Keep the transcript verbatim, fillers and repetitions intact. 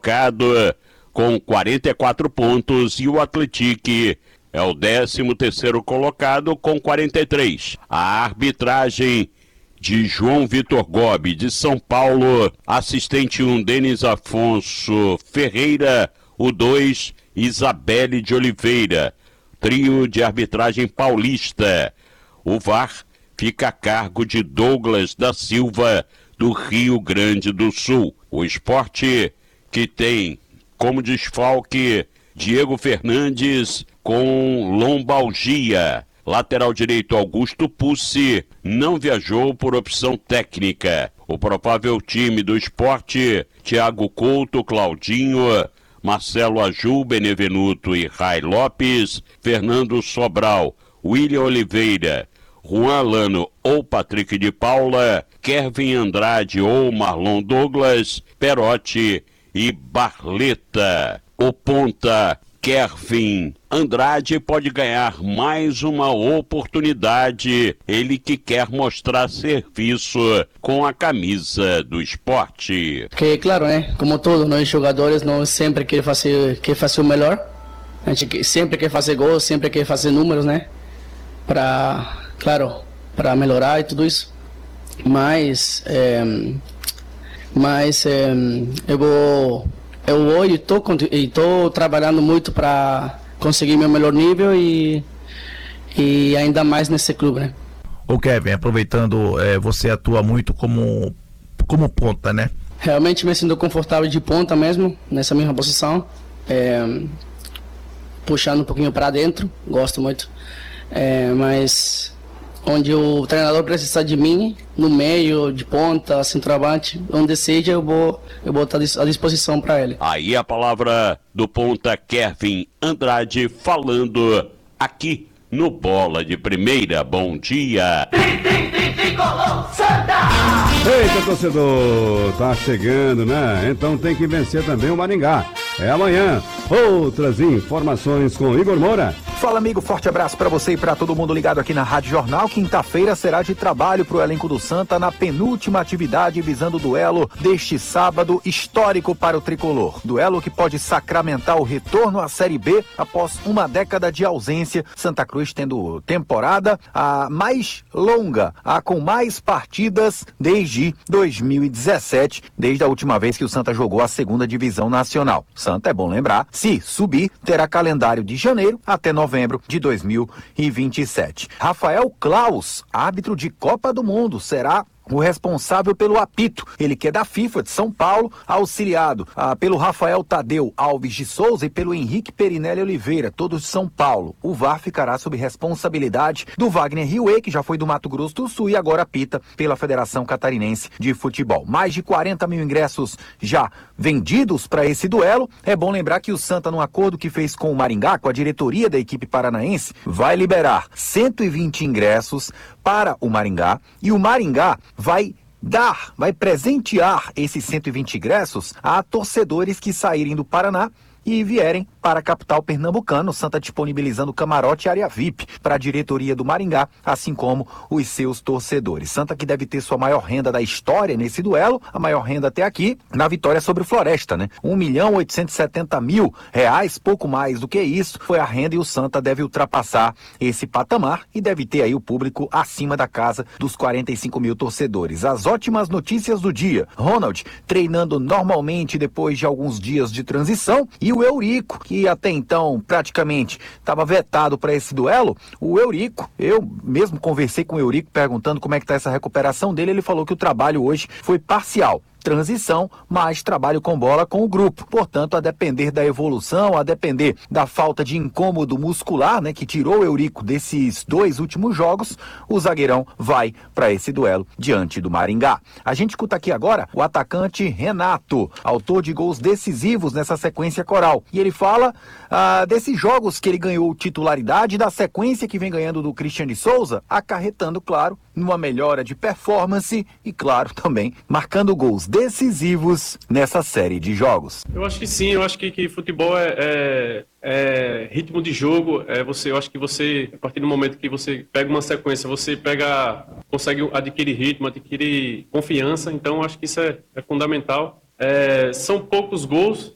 colocado com quarenta e quatro pontos e o Atlético é o décimo terceiro colocado com quarenta e três. A arbitragem de João Vitor Gobi, de São Paulo, assistente um, Denis Afonso Ferreira, o dois, Isabelle de Oliveira, trio de arbitragem paulista. O V A R fica a cargo de Douglas da Silva, do Rio Grande do Sul. O Sport, que tem como desfalque Diego Fernandes com lombalgia. Lateral direito Augusto Pucci não viajou por opção técnica. O provável time do Sport: Thiago Couto, Claudinho, Marcelo Aju, Benevenuto e Rai Lopes, Fernando Sobral, William Oliveira, Juan Alano ou Patrick de Paula, Kevin Andrade ou Marlon Douglas, Perotti e Barleta. O ponta Kevin Andrade pode ganhar mais uma oportunidade, ele que quer mostrar serviço com a camisa do esporte. Porque, claro, né, como todos nós jogadores, nós sempre quer fazer, quer fazer o melhor, a gente sempre quer fazer gols, sempre quer fazer números, né, para, claro, para melhorar e tudo isso, mas, é, mas é, eu vou... Eu hoje estou trabalhando muito para conseguir meu melhor nível e, e ainda mais nesse clube, né? Ô Kevin, aproveitando, é, você atua muito como, como ponta, né? Realmente me sinto confortável de ponta mesmo, nessa mesma posição. É, puxando um pouquinho para dentro, gosto muito. É, mas onde o treinador precisa de mim, no meio, de ponta, centroavante, onde seja, eu vou, eu vou estar à disposição para ele. Aí a palavra do ponta Kevin Andrade falando aqui no Bola de Primeira. Bom dia! Eita, torcedor, tá chegando, né? Então tem que vencer também o Maringá. É amanhã. Outras informações com Igor Moura. Fala, amigo, forte abraço pra você e pra todo mundo ligado aqui na Rádio Jornal. Quinta-feira será de trabalho pro elenco do Santa na penúltima atividade visando o duelo deste sábado histórico para o tricolor. Duelo que pode sacramentar o retorno à Série B após uma década de ausência. Santa Cruz tendo temporada a mais longa, a com mais partidas desde dois mil e dezessete, desde a última vez que o Santa jogou a segunda divisão nacional. Santa, é bom lembrar, se subir, terá calendário de janeiro até novembro de dois mil e vinte e sete. Rafael Claus, árbitro de Copa do Mundo, será o responsável pelo apito. Ele que é da FIFA de São Paulo, auxiliado ah, pelo Rafael Tadeu Alves de Souza e pelo Henrique Perinelli Oliveira, todos de São Paulo. O V A R ficará sob responsabilidade do Wagner Riuê, que já foi do Mato Grosso do Sul e agora apita pela Federação Catarinense de Futebol. Mais de quarenta mil ingressos já vendidos para esse duelo. É bom lembrar que o Santa, num acordo que fez com o Maringá, com a diretoria da equipe paranaense, vai liberar cento e vinte ingressos para o Maringá, e o Maringá vai dar, vai presentear esses cento e vinte ingressos a torcedores que saírem do Paraná e vierem para a capital pernambucana. O Santa disponibilizando camarote e área V I P para a diretoria do Maringá, assim como os seus torcedores. Santa que deve ter sua maior renda da história nesse duelo, a maior renda até aqui, na vitória sobre o Floresta, né? um milhão oitocentos e setenta mil reais, pouco mais do que isso, foi a renda, e o Santa deve ultrapassar esse patamar e deve ter aí o público acima da casa dos quarenta e cinco mil torcedores. As ótimas notícias do dia: Ronald treinando normalmente depois de alguns dias de transição, e o Eurico, que até então praticamente estava vetado para esse duelo. O Eurico, eu mesmo conversei com o Eurico perguntando como é que está essa recuperação dele. Ele falou que o trabalho hoje foi parcial. Transição, mas trabalho com bola com o grupo. Portanto, a depender da evolução, a depender da falta de incômodo muscular, né, que tirou o Eurico desses dois últimos jogos, o zagueirão vai para esse duelo diante do Maringá. A gente escuta aqui agora o atacante Renato, autor de gols decisivos nessa sequência coral. E ele fala ah, desses jogos que ele ganhou titularidade, da sequência que vem ganhando do Christian de Souza, acarretando, claro, numa melhora de performance e, claro, também marcando gols decisivos nessa série de jogos. Eu acho que sim, eu acho que, que futebol é, é, é ritmo de jogo. É você, eu acho que você, a partir do momento que você pega uma sequência, você pega, consegue adquirir ritmo, adquirir confiança. Então, eu acho que isso é, é fundamental. É, são poucos gols,